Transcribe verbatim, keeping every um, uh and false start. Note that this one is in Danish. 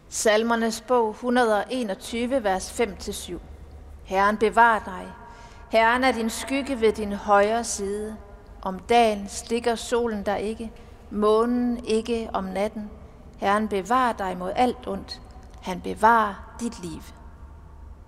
Salmernes bog et hundrede og enogtyve, vers fem til syv. Herren bevar dig. Herren er din skygge ved din højre side. Om dagen stikker solen der ikke, månen ikke om natten. Herren bevar dig mod alt ondt. Han bevarer dit liv.